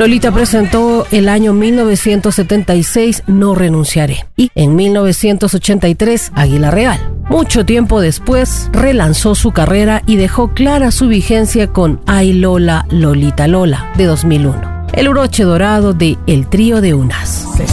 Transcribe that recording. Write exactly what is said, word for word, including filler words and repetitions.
Lolita presentó el año mil novecientos setenta y seis No Renunciaré y en mil novecientos ochenta y tres Águila Real. Mucho tiempo después relanzó su carrera y dejó clara su vigencia con Ay Lola, Lolita Lola de dos mil uno, el broche dorado de El Trío de Unas.